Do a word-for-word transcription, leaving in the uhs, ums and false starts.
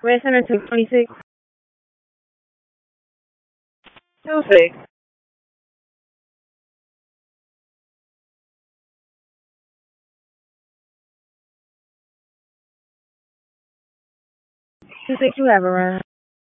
Command Center two twenty-six. two six. two six, you have a run.